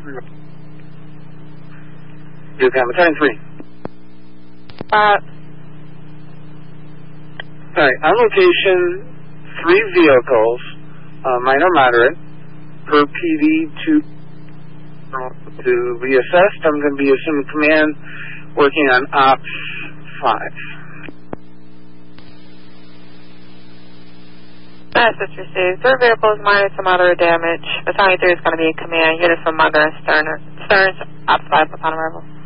Duke Hammer, turn 3. Alright, on location, 3 vehicles, minor moderate, per PD to be assessed. I'm going to be assuming command, working on Ops 5. Message received. 3 vehicles, minor to moderate damage. Battalion 3 is going to be in command. Units from Mother and Stern's Ops 5 upon arrival.